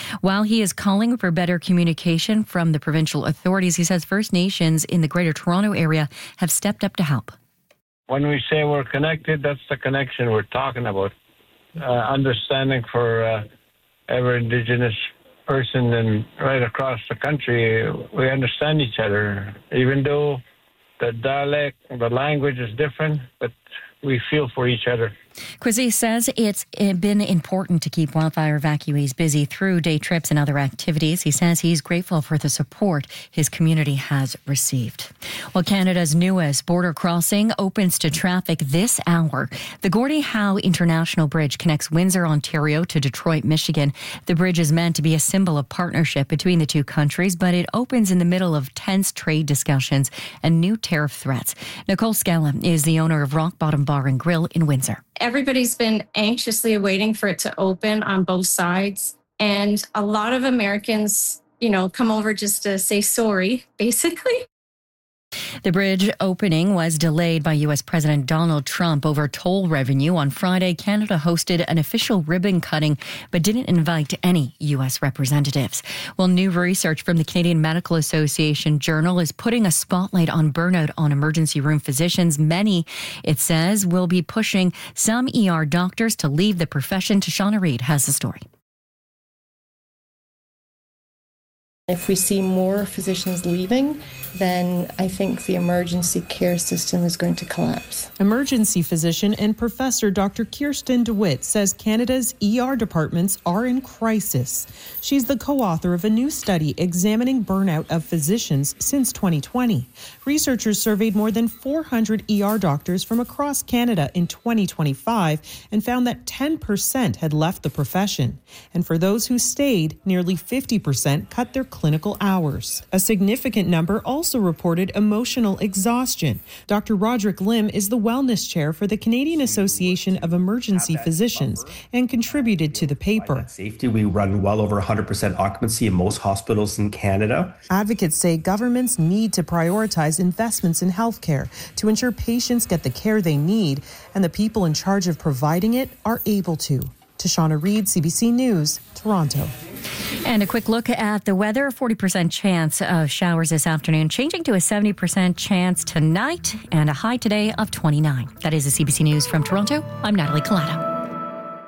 While he is calling for better communication from the provincial authorities, he says First Nations in the Greater Toronto Area have stepped up to help. When we say we're connected, that's the connection we're talking about. Understanding for every Indigenous person and right across the country, we understand each other. Even though the dialect, the language is different, but we feel for each other. Kwesi says it's been important to keep wildfire evacuees busy through day trips and other activities. He says he's grateful for the support his community has received. Well, Canada's newest border crossing opens to traffic this hour. The Gordie Howe International Bridge connects Windsor, Ontario to Detroit, Michigan. The bridge is meant to be a symbol of partnership between the two countries, but it opens in the middle of tense trade discussions and new tariff threats. Nicole Scala is the owner of Rock Bottom Bar and Grill in Windsor. Everybody's been anxiously waiting for it to open on both sides. And a lot of Americans, come over just to say sorry, basically. The bridge opening was delayed by U.S. President Donald Trump over toll revenue. On Friday, Canada hosted an official ribbon cutting, but didn't invite any U.S. representatives. Well, new research from the Canadian Medical Association Journal is putting a spotlight on burnout on emergency room physicians. Many, it says, will be pushing some ER doctors to leave the profession. Shauna Reid has the story. If we see more physicians leaving, then I think the emergency care system is going to collapse. Emergency physician and professor Dr. Kirsten DeWitt says Canada's ER departments are in crisis. She's the co-author of a new study examining burnout of physicians since 2020. Researchers surveyed more than 400 ER doctors from across Canada in 2025 and found that 10% had left the profession. And for those who stayed, nearly 50% cut their clinical hours. A significant number also reported emotional exhaustion. Dr. Roderick Lim is the wellness chair for the Canadian Association of Emergency Physicians and contributed to the paper. Safety, we run well over 100% occupancy in most hospitals in Canada. Advocates say governments need to prioritize investments in healthcare to ensure patients get the care they need and the people in charge of providing it are able to. Shauna Reid, CBC News, Toronto. And a quick look at the weather. 40% chance of showers this afternoon, changing to a 70% chance tonight, and a high today of 29. That is the CBC News from Toronto. I'm Natalie Collada.